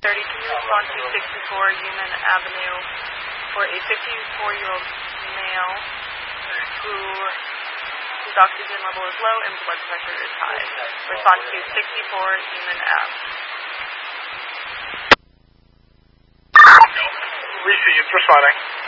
can you respond to 64 Human Avenue for a 54-year-old male whose oxygen level is low and blood pressure is high? Respond to 64 Human Ave. Reese, it's responding.